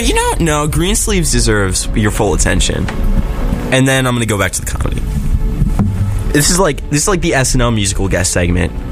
No, Greensleeves deserves your full attention. And then I'm going to go back to the comedy. This is like the SNL musical guest segment.